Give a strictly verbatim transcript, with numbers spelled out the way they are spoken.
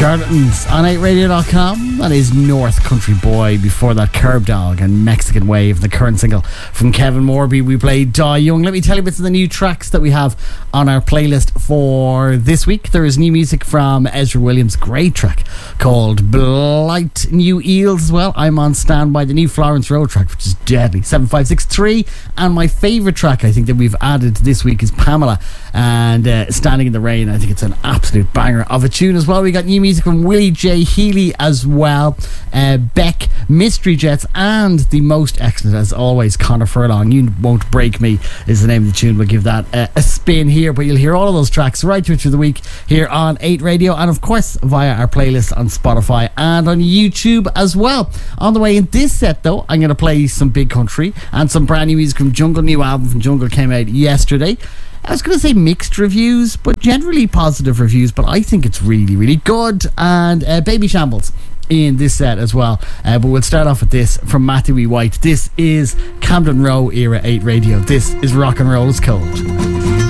Charlatans on eight radio dot com. That is North Country Boy. Before that, Curb Dog and Mexican Wave, the current single from Kevin Morby. We played Die Young. Let me tell you bits of the new tracks that we have on our playlist for this week. There is new music from Ezra Williams, great track called Blight. New Eels as well. I'm on standby. The new Florence Road track, which is deadly, seven five six three. And my favourite track I think that we've added this week is Pamela and uh, Standing in the Rain. I think it's an absolute banger of a tune as well. We got new music from Willie J. Healy as well, uh, Beck, Mystery Jets, and the most excellent as always Conor Furlong. You Won't Break Me is the name of the tune. We'll give that uh, a spin here, but you'll hear all of those tracks right through the week here on eight Radio, and of course via our playlist on Spotify and on YouTube as well. On the way in this set though, I'm going to play some big country and some brand new music from Jungle. New album from Jungle came out yesterday. I was going to say mixed reviews, but generally positive reviews, but I think it's really, really good. And uh, Baby Shambles in this set as well. Uh, but we'll start off with this from Matthew E. White. This is Camden Row era eight Radio. This is Rock and Roll is Cold.